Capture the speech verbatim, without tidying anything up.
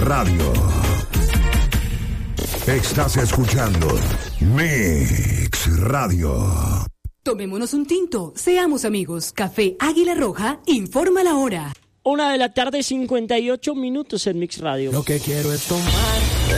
Radio. Estás escuchando Mix Radio. Tomémonos un tinto, seamos amigos. Café Águila Roja informa la hora. Una de la tarde, cincuenta y ocho minutos en Mix Radio. Lo que quiero es tomar